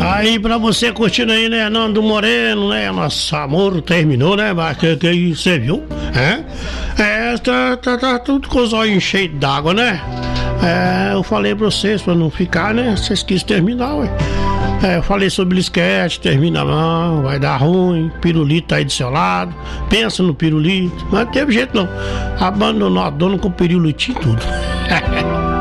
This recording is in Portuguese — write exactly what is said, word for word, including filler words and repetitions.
Aí pra você curtindo aí, né, Nando Moreno, né? Nosso amor terminou, né? Mas que, que você viu? É, é tá, tá, tá tudo com os olhos cheios d'água, né? É, eu falei pra vocês pra não ficar, né? Vocês quis terminar, ué. É, eu falei sobre esquete, termina não, vai dar ruim, pirulito tá aí do seu lado, pensa no pirulito, mas não teve jeito não. Abandonou a dona com pirulito e tudo.